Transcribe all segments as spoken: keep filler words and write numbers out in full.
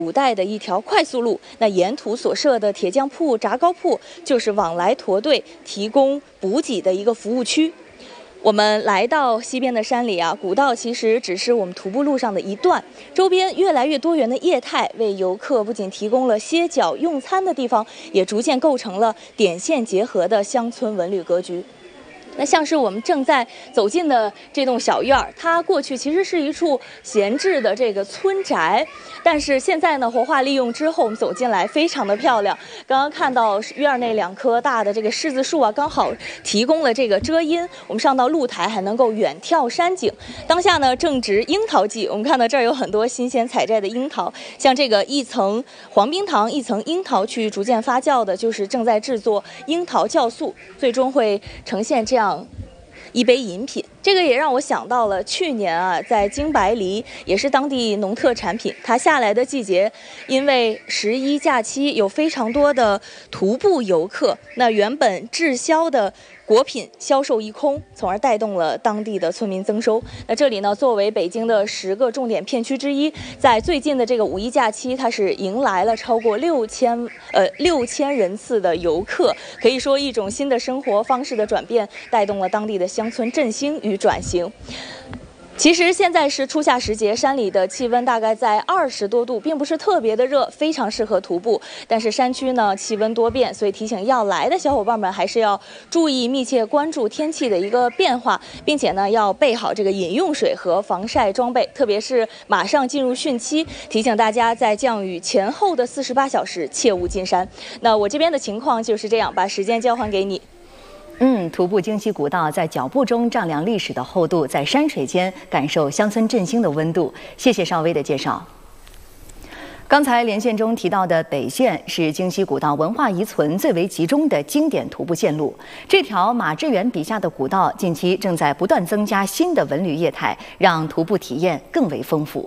古代的一条快速路，那沿途所设的铁匠铺、炸糕铺，就是往来驼队提供补给的一个服务区。我们来到西边的山里啊，古道其实只是我们徒步路上的一段，周边越来越多元的业态，为游客不仅提供了歇脚用餐的地方，也逐渐构成了点线结合的乡村文旅格局。那像是我们正在走进的这栋小院儿，它过去其实是一处闲置的这个村宅，但是现在呢活化利用之后，我们走进来非常的漂亮。刚刚看到院内两棵大的这个柿子树啊，刚好提供了这个遮阴，我们上到露台还能够远眺山景。当下呢正值樱桃季，我们看到这儿有很多新鲜采摘的樱桃，像这个一层黄冰糖一层樱桃去逐渐发酵的，就是正在制作樱桃酵素，最终会呈现这样一杯饮品。这个也让我想到了去年啊，在京白梨也是当地农特产品，它下来的季节，因为十一假期有非常多的徒步游客，那原本滞销的果品销售一空，从而带动了当地的村民增收。那这里呢，作为北京的十个重点片区之一，在最近的这个五一假期，它是迎来了超过六千呃六千人次的游客，可以说一种新的生活方式的转变，带动了当地的乡村振兴与转型。其实现在是初夏时节，山里的气温大概在二十多度，并不是特别的热，非常适合徒步。但是山区呢气温多变，所以提醒要来的小伙伴们还是要注意密切关注天气的一个变化，并且呢要备好这个饮用水和防晒装备，特别是马上进入汛期，提醒大家在降雨前后的四十八小时切勿进山。那我这边的情况就是这样，把时间交还给你。 嗯，徒步京西古道，在脚步中丈量历史的厚度，在山水间感受乡村振兴的温度。谢谢邵薇的介绍。刚才连线中提到的北线是京西古道文化遗存最为集中的经典徒步线路。这条马致远笔下的古道，近期正在不断增加新的文旅业态，让徒步体验更为丰富。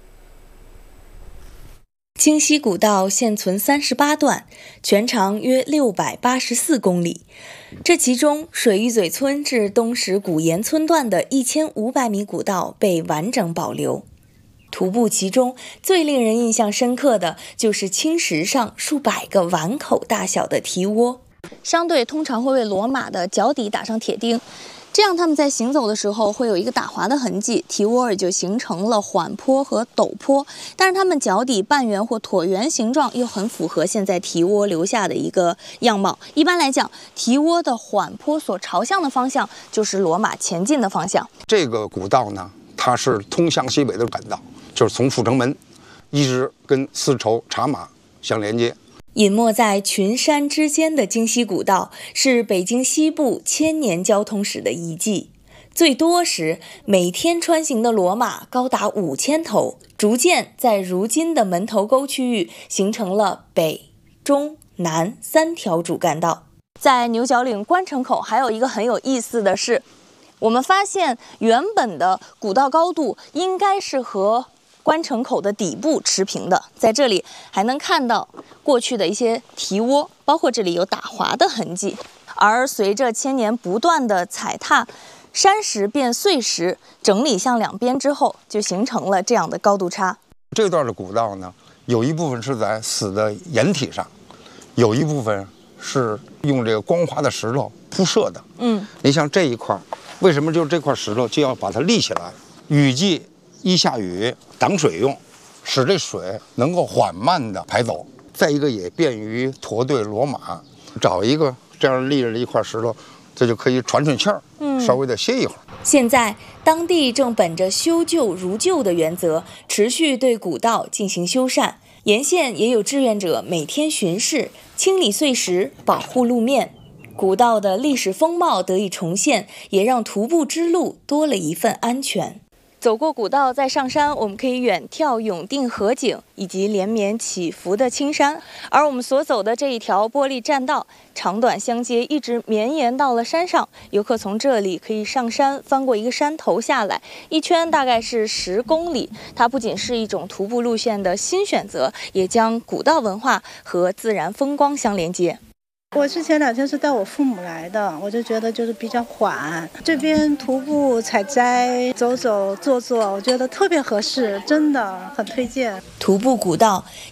京西古道现存三十八段，全长约六百八十四公里。这其中，水峪嘴村至东石古岩村段的一千五百米古道被完整保留。徒步其中，最令人印象深刻的就是青石上数百个碗口大小的蹄窝。商队通常会为骡马的脚底打上铁钉，这样他们在行走的时候会有一个打滑的痕迹，蹄窝也就形成了缓坡和陡坡。但是他们脚底半圆或椭圆形状又很符合现在蹄窝留下的一个样貌。一般来讲，蹄窝的缓坡所朝向的方向就是骡马前进的方向。 这个古道呢，它是通向西北的干道，就是从阜成门一直跟丝绸茶马相连接。 隐没在群山之间的京西古道是北京西部千年交通史的遗迹，最多时每天穿行的骡马高达五千头，逐渐在如今的门头沟区域形成了北、中、南三条主干道。在牛角岭关城口还有一个很有意思的是，我们发现原本的古道高度应该是和关城口的底部持平的，在这里还能看到过去的一些蹄窝，包括这里有打滑的痕迹。而随着千年不断的踩踏，山石变碎石，整理向两边之后，就形成了这样的高度差。 这段的古道呢，有一部分是在死的岩体上，有一部分是用这个光滑的石头铺设的。嗯，你像这一块，为什么就这块石头就要把它立起来？雨季一下雨挡水用，使这水能够缓慢地排走。再一个也便于驼队骡马找一个这样立着的一块石头，这就可以喘喘气儿，嗯，稍微的歇一会儿。 现在当地正本着修旧如旧的原则，持续对古道进行修缮，沿线也有志愿者每天巡视，清理碎石，保护路面。古道的历史风貌得以重现，也让徒步之路多了一份安全。走过古道再上山，我们可以远眺永定河景以及连绵起伏的青山。而我们所走的这一条玻璃栈道，长短相接，一直绵延到了山上。游客从这里可以上山，翻过一个山头下来，一圈大概是十公里。它不仅是一种徒步路线的新选择，也将古道文化和自然风光相连接。 我是前两天是带我父母来的，我就觉得就是比较缓，这边徒步采摘、走走坐坐，我觉得特别合适，真的很推荐。 徒步古道